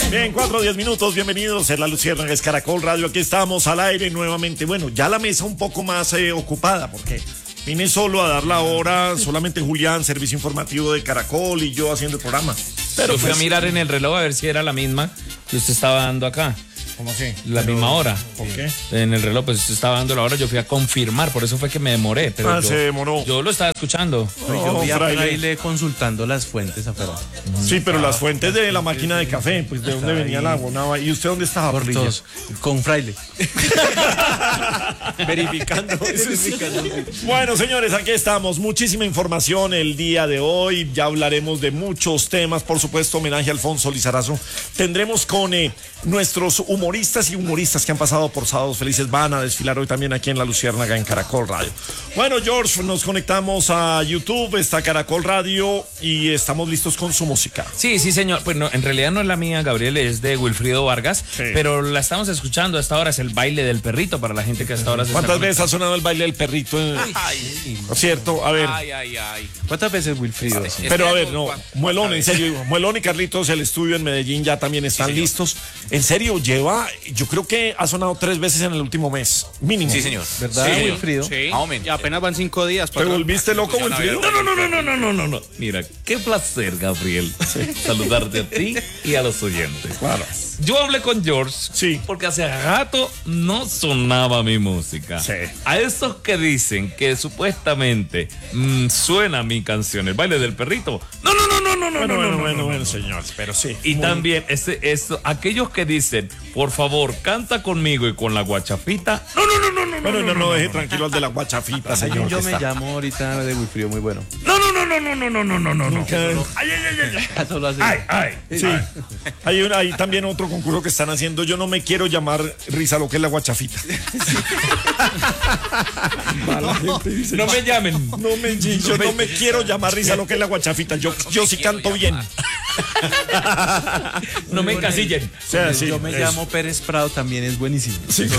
Bien, 4:10, bienvenidos en La Luciérnaga, es Caracol Radio, aquí estamos al aire nuevamente. Bueno, ya la mesa un poco más ocupada, porque vine solo a dar la hora, solamente Julián, servicio informativo de Caracol, y yo haciendo el programa. Pero yo fui a mirar en el reloj a ver si era la misma que usted estaba dando acá. ¿Cómo así? La misma hora. ¿Por qué? En el reloj, pues usted estaba dando la hora, yo fui a confirmar, por eso fue que me demoré. Pero se demoró. Yo lo estaba escuchando. Yo vi a Fraile consultando las fuentes afuera. Sí, pero las fuentes de la máquina de café, pues de dónde venía el agua. ¿Y usted dónde estaba? Por todos. Con Fraile. Verificando. Bueno, señores, aquí estamos. Muchísima información el día de hoy. Ya hablaremos de muchos temas. Por supuesto, homenaje a Alfonso Lizarazo. Tendremos con nuestros humoristas y humoristas que han pasado por Sábados Felices. Van a desfilar hoy también aquí en La Luciérnaga, en Caracol Radio. Bueno, George, nos conectamos a YouTube. Está Caracol Radio y estamos listos con su música. Sí, señor. Pues no, en realidad no es la mía, Gabriel, es de Wilfrido Vargas. Sí. Pero la estamos escuchando. Hasta ahora es el baile del perrito para la gente que hasta ahora se ¿Cuántas veces ha sonado el baile del perrito? ¿No es cierto? A ver. ¿Cuántas veces Wilfrido? Pero a ver, no. Muelón, en serio. Muelón y Carlitos, el estudio en Medellín ya también están listos. En serio, yo creo que ha sonado 3 veces en el último mes. Mínimo. Sí, señor. ¿Verdad, sí, Wilfrido? Sí. Y apenas van 5 días. ¿Te volviste loco, Wilfrido? No. Mira, qué placer, Gabriel, saludarte a ti y a los oyentes. Claro. Yo hablé con George, sí, porque hace rato no sonaba mi música. Sí. A esos que dicen que supuestamente suena mi canción, el baile del perrito. No, Bueno, señor, pero sí. Y también aquellos que dicen, por favor, canta conmigo y con la guachafita. No, deje tranquilo al de la guachafita, señor. Yo me llamo ahorita de Wilfrido muy bueno. No. Ay. Sí. Hay también otro concurso que están haciendo. Yo no me quiero llamar Risa, lo que es la guachafita. No me llamen. Yo no me quiero llamar Risa, lo que es la guachafita. Yo sí canto bien. No me encasillen. O sea, sí, yo me llamo Pérez Prado, también es buenísimo. Sí,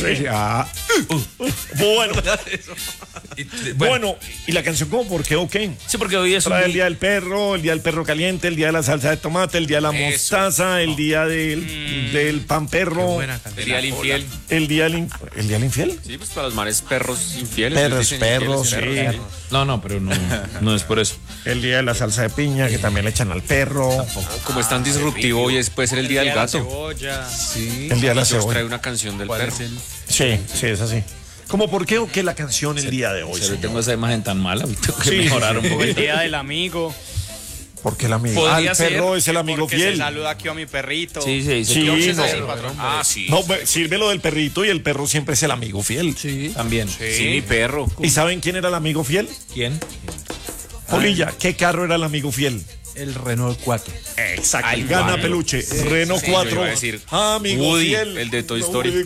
Bueno, ¿y la canción cómo? ¿Por qué o qué? Sí, porque hoy es el día del perro caliente, el día de la salsa de tomate, el día de la mostaza, el día del pan perro. El día del infiel. ¿El día del infiel? Sí, pues para los mares perros infieles. Perros, sí. No, pero no es por eso. El día de la salsa de piña, que también le echan al perro. Como es tan disruptivo, hoy puede ser el día del gato. Sí. El día de la cebolla. Trae una canción del perro. Sí, es así. ¿Cómo por qué o qué la canción el día de hoy? Yo tengo esa imagen tan mala, tengo que mejorar un poco. El día del amigo. ¿Por qué el amigo? El perro es el amigo fiel. Se saluda aquí a mi perrito. Sí. No, sirve lo del perrito y el perro siempre es el amigo fiel. Sí, también. Sí, mi perro. ¿Y saben quién era el amigo fiel? ¿Quién? Polilla, ¿qué carro era el amigo fiel? El Renault 4. Exacto. Gana peluche. Renault 4. Yo iba a decir, amigo Woody, fiel. El de Toy Story.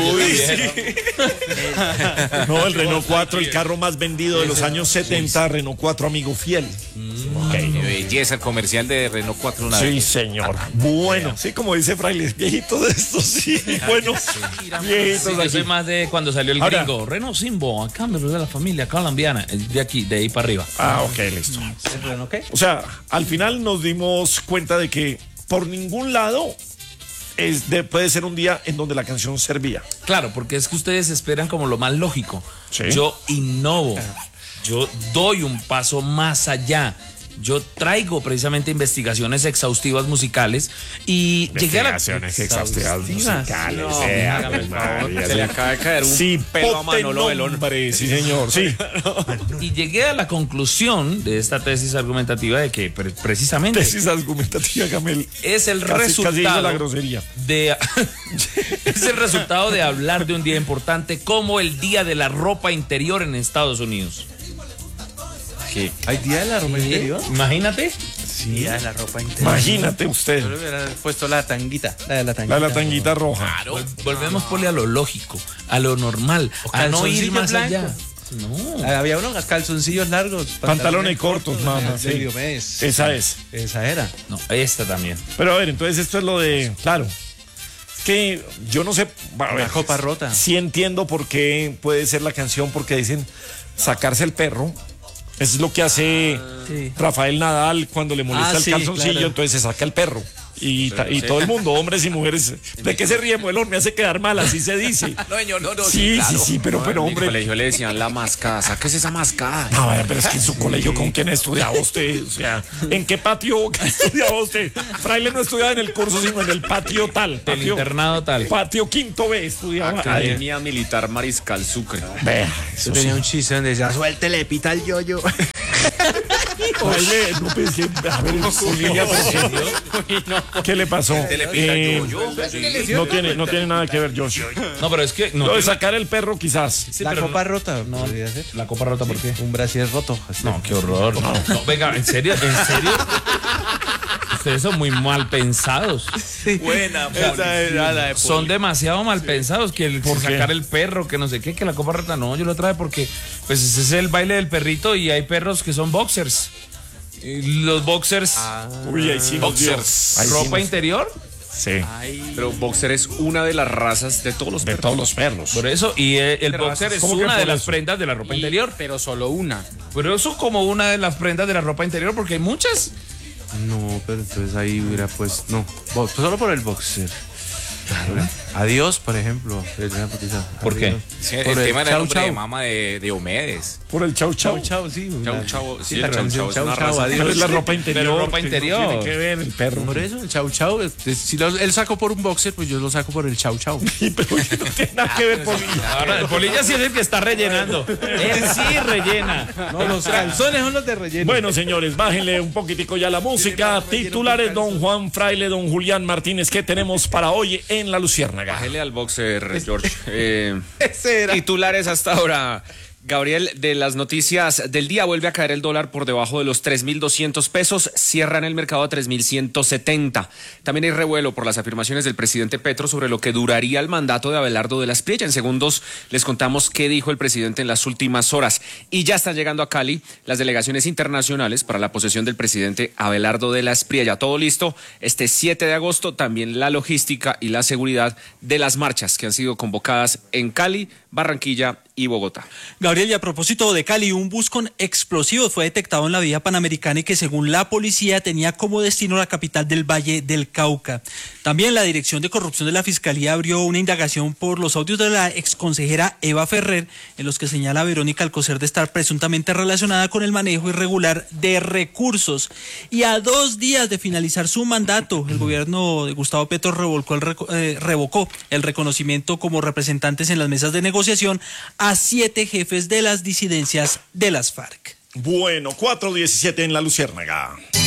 No, el Renault 4, el carro más vendido de los años 70. Renault 4, amigo fiel. Belleza, el comercial de Renault 4 una vez. Sí, vez. señor. Bueno, sí, como dice Fraile, viejitos de estos, sí. Bueno, viejitos. Yo soy más de cuando salió el gringo. Renault Simbo, acá me de la familia colombiana. De aquí, de ahí para arriba. Ok, listo. ¿El Renault qué? O sea, al final nos dimos cuenta de que por ningún lado puede ser un día en donde la canción servía. Claro, porque es que ustedes esperan como lo más lógico. ¿Sí? Yo innovo, yo doy un paso más allá. Yo traigo precisamente investigaciones exhaustivas musicales y llegué a la... exhaustivas musicales. No, se le acaba de caer un pelo a Manolo Belón. Sí, señor, sí. Y llegué a la conclusión de esta tesis argumentativa de que precisamente... Tesis argumentativa, Camel. Es el resultado la grosería. Es el resultado de hablar de un día importante como el Día de la Ropa Interior en Estados Unidos. ¿Hay día de la ropa interior? Imagínate. Sí, día de la ropa interior. Imagínate usted. Yo le hubiera puesto la tanguita. La de la tanguita roja. Claro. Volvemos a lo lógico, a lo normal, a no ir más allá. No. Había unos calzoncillos largos. Pantalones cortos, mamá. Sí. Diomedes. Esa es. Esa era. No, esta también. Pero a ver, entonces esto es lo de... Claro. Que yo no sé... Una copa rota. Sí entiendo por qué puede ser la canción, porque dicen sacarse el perro. Es lo que hace Rafael Nadal cuando le molesta el calzoncillo, claro. Entonces se saca el perro. y todo el mundo, hombres y mujeres. ¿De qué se ríe, Muelón? Me hace quedar mal, así se dice. No, señor, no. Sí, claro. sí, pero En mi hombre. colegio le decían la mascada. Sáquese esa mascada. No, pero es que en su colegio, ¿con quién estudiaba usted? O sea, ¿en qué patio estudiaba usted? Fraile no estudiaba en el curso, sino en el patio tal. El Patio, internado tal. patio quinto B estudiaba. Academia Militar Mariscal Sucre. Vea, Yo tenía un chiste donde decía, suéltele, pita el yoyo. Fraile, no pensé. A ver, Olivia, ¿qué le pasó? No tiene nada que ver, Josh. No, pero es que no. Lo de sacar el perro, quizás. Sí, La pero copa rota, podría ser. ¿La copa rota por qué? Un brasier roto. así. No, qué horror. No, venga, ¿en serio? Ustedes son muy mal pensados. Buena, esa era la de Son demasiado mal pensados que el por sacar el perro, que no sé qué, que la copa rota. No, yo lo traje porque pues ese es el baile del perrito y hay perros que son boxers. Y los boxers, Uy, ahí sí nos dio. boxers, Ahí sí ropa nos- interior. Sí, Pero boxer es una de las razas de todos los de perros. todos los perros. Por eso, y el boxer es ¿Cómo que una por de las eso? prendas de la ropa interior. Pero solo una. Pero eso como una de las prendas de la ropa interior porque hay muchas. No, pero entonces ahí hubiera pues no. Solo por el boxer. Adiós, por ejemplo. ¿Por qué? Sí, Por el tema era el chau, nombre de chau. mama de Diomedes. Por el chau chau. Chau, chau, sí. Chau, sí, la el chau, canción, chau es chau, una chau, raza. adiós. Pero es la ropa interior. Pero ropa que no interior. tiene que ver el perro. Por eso, el chau chau. Si él sacó por un boxer, pues yo lo saco por el chau chau. Sí, pero no tiene nada que ver Polilla. Ahora, el Polilla sí es el que está rellenando. Él sí rellena. No, los calzones son los de relleno. Bueno, señores, bájenle un poquitico ya la música. Titulares, don Juan Fraile, don Julián Martínez. ¿Qué tenemos para hoy en La Luciérnaga? Bájele al boxer, George. Ese era. Titulares hasta ahora. Gabriel, de las noticias del día, vuelve a caer el dólar por debajo de los 3.200 pesos, cierra en el mercado a 3.170. También hay revuelo por las afirmaciones del presidente Petro sobre lo que duraría el mandato de Abelardo de la Espriella. En segundos les contamos qué dijo el presidente en las últimas horas. Y ya están llegando a Cali las delegaciones internacionales para la posesión del presidente Abelardo de la Espriella. Todo listo este 7 de agosto, también la logística y la seguridad de las marchas que han sido convocadas en Cali, Barranquilla y Bogotá. Gabriel, y a propósito de Cali, un bus con explosivos fue detectado en la vía panamericana y que según la policía tenía como destino la capital del Valle del Cauca. También la Dirección de Corrupción de la Fiscalía abrió una indagación por los audios de la exconsejera Eva Ferrer, en los que señala a Verónica Alcocer de estar presuntamente relacionada con el manejo irregular de recursos. Y a 2 días de finalizar su mandato, el gobierno de Gustavo Petro revocó el reconocimiento como representantes en las mesas de negociación a 7 jefes de las disidencias de las FARC. Bueno, 4:17 en La Luciérnaga.